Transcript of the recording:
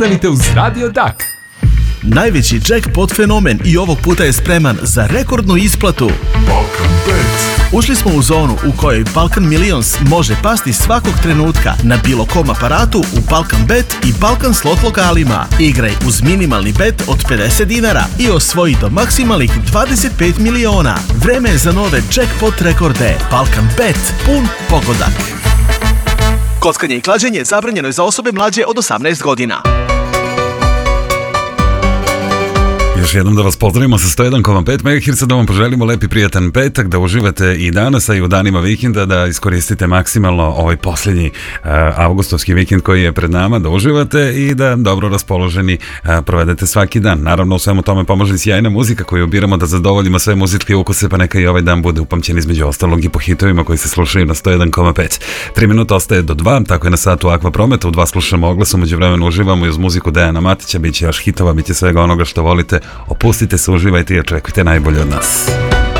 Ostanite uz Radio Dak. Najveći jackpot fenomen i ovog puta je spreman za rekordnu isplatu. Balkan Bet. Ušli smo u zonu u kojoj Balkan Millions može pasti svakog trenutka na bilo kom aparatu u Balkan Bet i Balkan slot lokalima. Igraj uz minimalni bet od 50 dinara i osvoji do maksimalnih 25 miliona. Vreme je za nove jackpot rekorde. Balkan Bet, pun pogodak. Kockanje i klađenje zabranjeno je za osobe mlađe od 18 godina. Još jednom da vas pozdravimo sa 101,5 MHz, da vam poželimo lepi prijatan petak, da uživate i danas, a i u danima vikenda, da iskoristite maksimalno ovaj posljednji avgustovski vikend koji je pred nama, da uživate i da dobro raspoloženi provedete svaki dan. Naravno, u svemu tome pomože sjajna muzika koju ubiramo da zadovoljimo sve muzičke ukuse, pa neka i ovaj dan bude upamćen između ostalog i po hitovima koji se slušaju na 101,5. 3 minuta ostaje do 2, tako je na satu Aqua Prometa, u 2 slušamo oglas, umeđu vremenu uživamo i uz muziku Dejana Matića, bit će još hitova, bit će svega onoga što volite. Opustite se, uživajte i očekujte najbolje od nas.